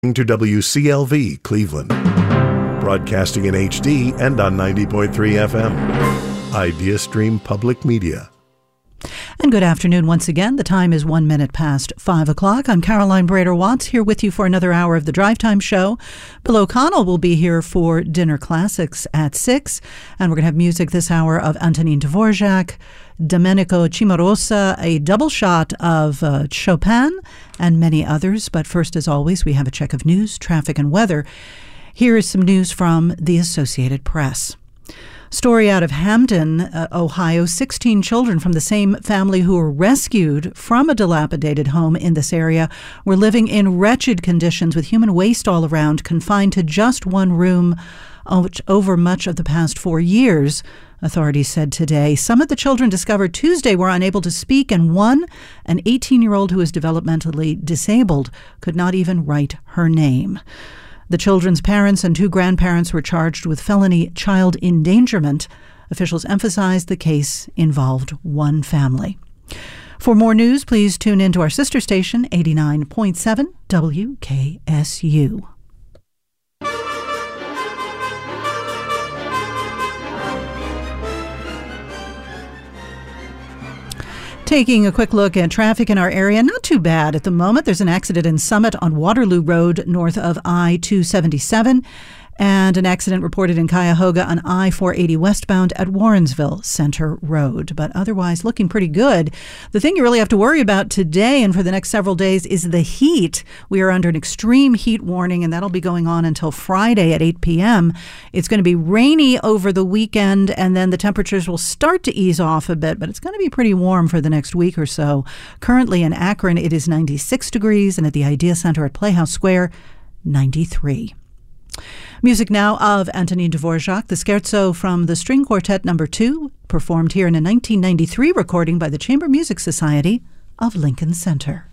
To WCLV Cleveland, broadcasting in HD and on 90.3 FM. Idea Stream Public Media. And good afternoon once again. The time is 1 minute past 5 o'clock. I'm Caroline Brader-Watts here with you for another hour of the Drive Time Show. Bill O'Connell will be here for Dinner Classics at 6. And we're going to have music this hour of Antonin Dvorak, Domenico Cimarosa, a double shot of Chopin, and many others. But first, as always, we have a check of news, traffic, and weather. Here is some news from the Associated Press. Story out of Hamden, Ohio. 16 children from the same family who were rescued from a dilapidated home in this area were living in wretched conditions with human waste all around, confined to just one room over much of the past 4 years, authorities said today. Some of the children discovered Tuesday were unable to speak, and one, an 18-year-old who is developmentally disabled, could not even write her name. The children's parents and 2 grandparents were charged with felony child endangerment. Officials emphasized the case involved one family. For more news, please tune in to our sister station, 89.7 WKSU. Taking a quick look at traffic in our area, not too bad at the moment. There's an accident in Summit on Waterloo Road north of I-277, and an accident reported in Cuyahoga on I-480 westbound at Warrensville Center Road. But otherwise, looking pretty good. The thing you really have to worry about today and for the next several days is the heat. We are under an extreme heat warning, and that'll be going on until Friday at 8 p.m. It's going to be rainy over the weekend, and then the temperatures will start to ease off a bit, but it's going to be pretty warm for the next week or so. Currently in Akron, it is 96 degrees, and at the Idea Center at Playhouse Square, 93. Music now of Antonin Dvorak, the Scherzo from the String Quartet No. 2, performed here in a 1993 recording by the Chamber Music Society of Lincoln Center.